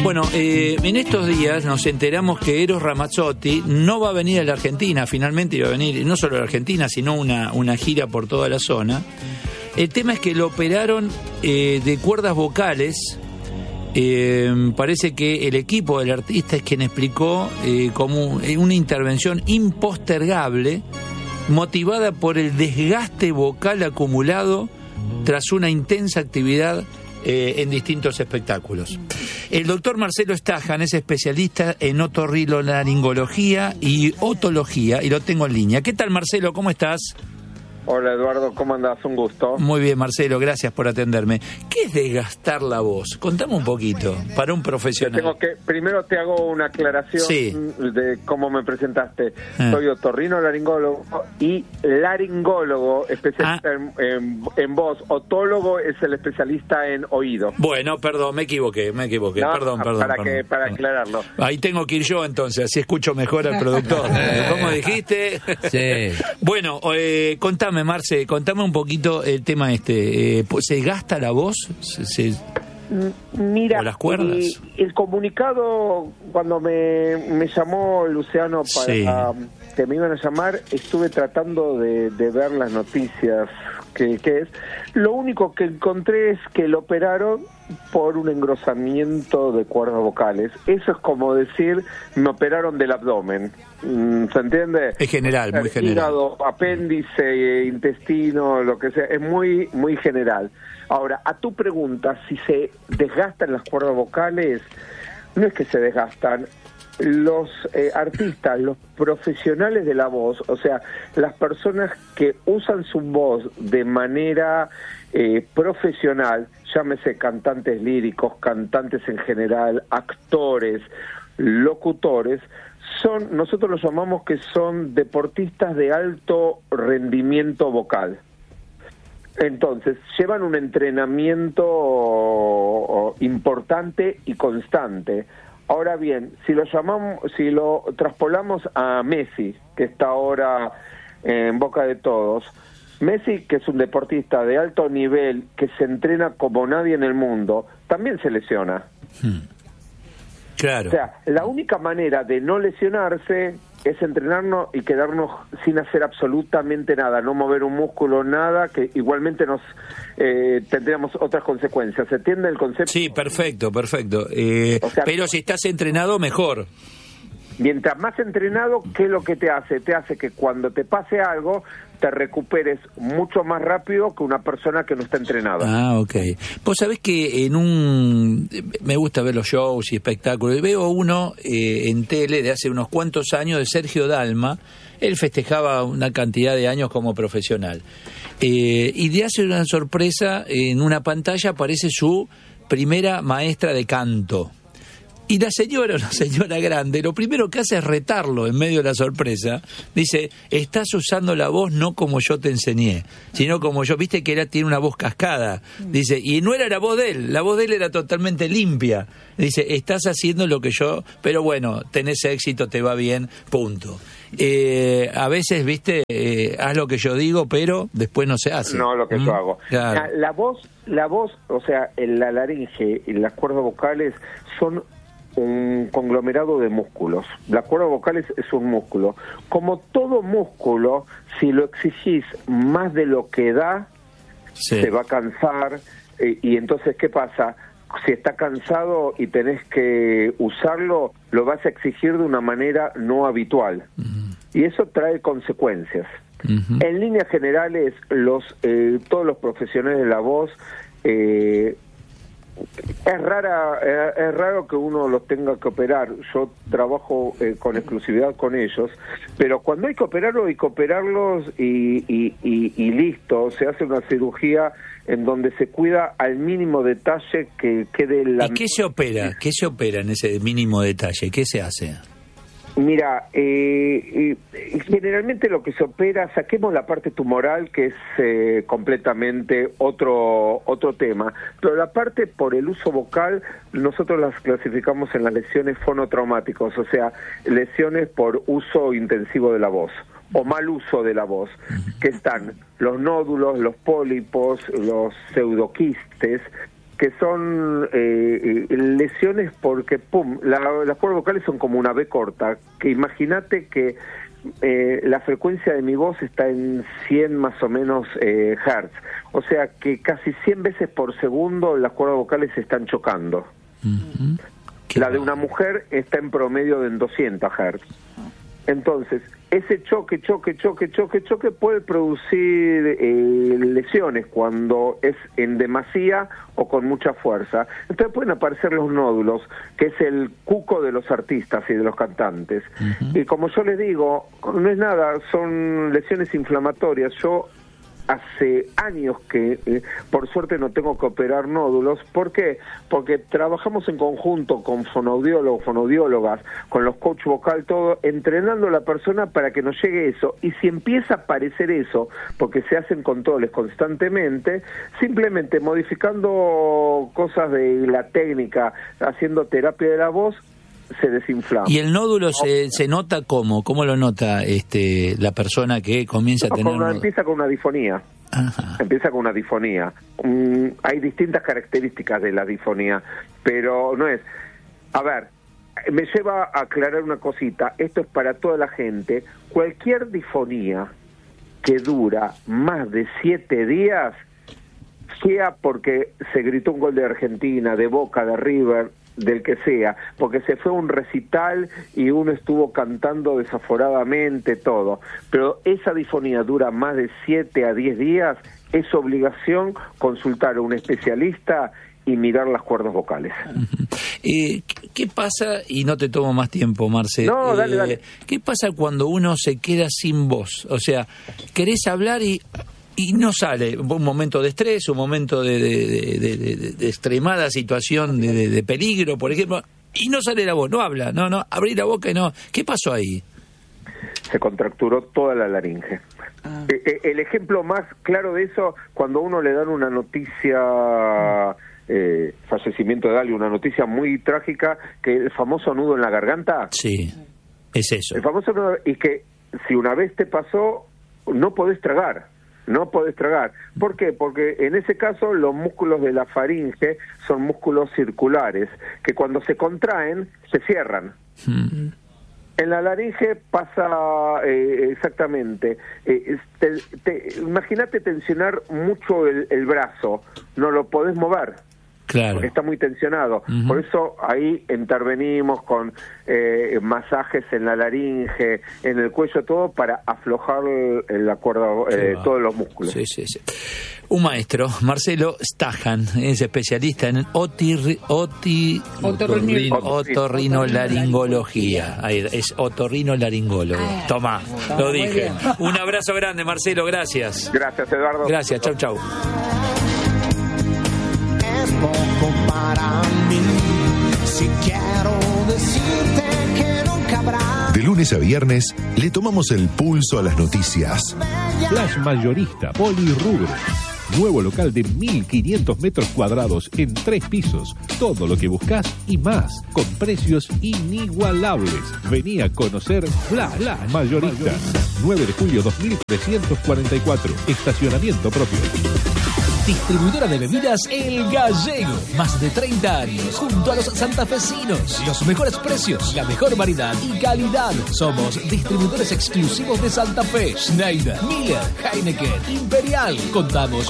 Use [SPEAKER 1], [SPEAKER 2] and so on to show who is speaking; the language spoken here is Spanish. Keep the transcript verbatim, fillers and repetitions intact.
[SPEAKER 1] Bueno, eh, en estos días nos enteramos que Eros Ramazzotti no va a venir a la Argentina. Finalmente iba a venir no solo a la Argentina, sino una, una gira por toda la zona. El tema es que lo operaron eh, de cuerdas vocales. Eh, parece que el equipo del artista es quien explicó eh, como una intervención impostergable motivada por el desgaste vocal acumulado tras una intensa actividad eh, en distintos espectáculos. El doctor Marcelo Stajan es especialista en otorrinolaringología y otología y lo tengo en línea. ¿Qué tal, Marcelo? ¿Cómo estás?
[SPEAKER 2] Hola, Eduardo, ¿cómo andás? Un gusto.
[SPEAKER 1] Muy bien, Marcelo, gracias por atenderme. ¿Qué es desgastar la voz? Contame un poquito, para un profesional.
[SPEAKER 2] Tengo que, primero te hago una aclaración sí. de cómo me presentaste. Ah. Soy otorrinolaringólogo y laringólogo, especialista ah. en, en, en voz. Otólogo es el especialista en oído.
[SPEAKER 1] Bueno, perdón, me equivoqué, me equivoqué. No, perdón, perdón.
[SPEAKER 2] Para,
[SPEAKER 1] perdón,
[SPEAKER 2] que, para aclararlo.
[SPEAKER 1] Ahí tengo que ir yo entonces, así escucho mejor al productor. ¿Cómo dijiste?
[SPEAKER 3] Sí.
[SPEAKER 1] Bueno, eh, contame. Marce, contame un poquito el tema este. Eh, ¿Se gasta la voz? ¿Se, se...
[SPEAKER 2] Mira,
[SPEAKER 1] ¿O las cuerdas?
[SPEAKER 2] Eh, el comunicado, cuando me, me llamó Luciano para sí. que me iban a llamar, estuve tratando de, de ver las noticias que, que es. Lo único que encontré es que lo operaron por un engrosamiento de cuerdas vocales. Eso es como decir, me operaron del abdomen. ¿Se entiende?
[SPEAKER 1] Es general, muy general.
[SPEAKER 2] Hígado, apéndice, intestino, lo que sea. Es muy, muy general. Ahora, a tu pregunta, si se desgastan las cuerdas vocales, no es que se desgastan. Los eh, artistas, los profesionales de la voz, o sea, las personas que usan su voz de manera eh, profesional, llámese cantantes líricos, cantantes en general, actores, locutores, son, nosotros los llamamos que son deportistas de alto rendimiento vocal. Entonces, llevan un entrenamiento importante y constante. Ahora bien, si lo llamamos, si lo traspolamos a Messi, que está ahora en boca de todos, Messi, que es un deportista de alto nivel, que se entrena como nadie en el mundo, también se lesiona.
[SPEAKER 1] Hmm. Claro.
[SPEAKER 2] O sea, la única manera de no lesionarse es entrenarnos y quedarnos sin hacer absolutamente nada, no mover un músculo, nada, que igualmente nos eh, tendríamos otras consecuencias. ¿Se entiende el concepto?
[SPEAKER 1] Sí, perfecto, perfecto. Eh, o sea, pero si estás entrenado, mejor.
[SPEAKER 2] Mientras más entrenado, ¿qué es lo que te hace? Te hace que cuando te pase algo, te recuperes mucho más rápido que una persona que no está entrenada.
[SPEAKER 1] Ah, ok. Vos sabés que en un... me gusta ver los shows y espectáculos, y veo uno eh, en tele de hace unos cuantos años de Sergio Dalma. Él festejaba una cantidad de años como profesional. Eh, y de hace una sorpresa, en una pantalla aparece su primera maestra de canto. Y la señora, una señora grande, lo primero que hace es retarlo en medio de la sorpresa. Dice, estás usando la voz no como yo te enseñé, sino como yo, viste que era, tiene una voz cascada. Dice, y no era la voz de él, la voz de él era totalmente limpia. Dice, estás haciendo lo que yo, pero bueno, tenés éxito, te va bien, punto. Eh, a veces, viste, eh, haz lo que yo digo, pero después no se hace.
[SPEAKER 2] No, lo que ¿Mm? yo hago.
[SPEAKER 1] Claro.
[SPEAKER 2] La, la voz, la voz, o sea, la laringe y las cuerdas vocales son un conglomerado de músculos. La cuerda vocal es, es un músculo. Como todo músculo, si lo exigís más de lo que da, sí. se va a cansar. Eh, y entonces, ¿qué pasa? Si está cansado y tenés que usarlo, lo vas a exigir de una manera no habitual. Uh-huh. Y eso trae consecuencias. Uh-huh. En líneas generales, los eh, todos los profesionales de la voz... Eh, Es rara, es raro que uno los tenga que operar. Yo trabajo eh, con exclusividad con ellos, pero cuando hay que operarlos, hay que operarlos y, y, y, y listo. Se hace una cirugía en donde se cuida al mínimo detalle que quede la...
[SPEAKER 1] ¿Y qué se opera? ¿Qué se opera en ese mínimo detalle? ¿Qué se hace?
[SPEAKER 2] Mira, eh, eh, generalmente lo que se opera, saquemos la parte tumoral, que es eh, completamente otro otro tema, pero la parte por el uso vocal, nosotros las clasificamos en las lesiones fonotraumáticas, o sea, lesiones por uso intensivo de la voz, o mal uso de la voz, que están los nódulos, los pólipos, los pseudoquistes, que son eh, lesiones porque, pum, la, las cuerdas vocales son como una B corta, que imagínate que eh, la frecuencia de mi voz está en cien más o menos eh, hertz, o sea que casi cien veces por segundo las cuerdas vocales se están chocando. Uh-huh. La de una mujer está en promedio en doscientos hertz. Entonces, ese choque, choque, choque, choque, choque puede producir eh, lesiones cuando es en demasía o con mucha fuerza. Entonces pueden aparecer los nódulos, que es el cuco de los artistas y de los cantantes. Uh-huh. Y como yo les digo, no es nada, son lesiones inflamatorias. Yo hace años que, eh, por suerte, no tengo que operar nódulos. ¿Por qué? Porque trabajamos en conjunto con fonoaudiólogos, fonoaudiólogas, con los coach vocal, todo, entrenando a la persona para que nos llegue eso. Y si empieza a aparecer eso, porque se hacen controles constantemente, simplemente modificando cosas de la técnica, haciendo terapia de la voz, se desinflama.
[SPEAKER 1] ¿Y el nódulo se, se nota cómo? ¿Cómo lo nota este la persona que comienza
[SPEAKER 2] no,
[SPEAKER 1] a tener...
[SPEAKER 2] Una, empieza con una difonía. Ajá. Empieza con una difonía. Um, hay distintas características de la difonía, pero no es... A ver, me lleva a aclarar una cosita. Esto es para toda la gente. Cualquier difonía que dura más de siete días, sea porque se gritó un gol de Argentina, de Boca, de River, del que sea, porque se fue a un recital y uno estuvo cantando desaforadamente, todo, pero esa difonía dura más de siete a diez días, es obligación consultar a un especialista y mirar las cuerdas vocales.
[SPEAKER 1] Uh-huh. eh, ¿Qué pasa, y no te tomo más tiempo, Marce,
[SPEAKER 2] no, dale,
[SPEAKER 1] eh,
[SPEAKER 2] dale.
[SPEAKER 1] ¿qué pasa cuando uno se queda sin voz? O sea, querés hablar y... y no sale, un momento de estrés, un momento de, de, de, de, de, de extremada situación de, de, de peligro, por ejemplo, y no sale la voz, no habla, no, no, abrí la boca y no. ¿Qué pasó ahí?
[SPEAKER 2] Se contracturó toda la laringe. Ah. Eh, el ejemplo más claro de eso, cuando a uno le dan una noticia, eh, fallecimiento de alguien, una noticia muy trágica, que el famoso nudo en la garganta.
[SPEAKER 1] Sí, es eso.
[SPEAKER 2] El famoso nudo, y que si una vez te pasó, no podés tragar. No podés tragar. ¿Por qué? Porque en ese caso los músculos de la faringe son músculos circulares, que cuando se contraen, se cierran. Hmm. En la laringe pasa eh, exactamente. Eh, te, te, imagínate tensionar mucho el, el brazo, no lo podés mover.
[SPEAKER 1] Claro.
[SPEAKER 2] Porque está muy tensionado. Uh-huh. Por eso ahí intervenimos con eh, masajes en la laringe, en el cuello, todo para aflojar la cuerda, eh, todos los músculos.
[SPEAKER 1] Sí, sí, sí. Un maestro, Marcelo Stajan, es especialista en otir, oti, otorrino, otorrinolaringología. Ahí, es otorrinolaringólogo. Toma, lo dije. Un abrazo grande, Marcelo, gracias.
[SPEAKER 2] Gracias, Eduardo.
[SPEAKER 1] Gracias, chau, chau.
[SPEAKER 3] Poco para mí, si quiero decirte que nunca habrá.
[SPEAKER 4] De lunes a viernes le tomamos el pulso a las noticias.
[SPEAKER 5] Flash Mayorista Polirrubro. Nuevo local de mil quinientos metros cuadrados en tres pisos. Todo lo que buscas y más, con precios inigualables. Vení a conocer Flash, Flash Mayorista. nueve de julio dos mil trescientos cuarenta y cuatro. Estacionamiento propio.
[SPEAKER 6] Distribuidora de bebidas El Gallego. Más de treinta años junto a los santafesinos. Los mejores precios, la mejor variedad y calidad. Somos distribuidores exclusivos de Santa Fe. Schneider, Miller, Heineken, Imperial. Contamos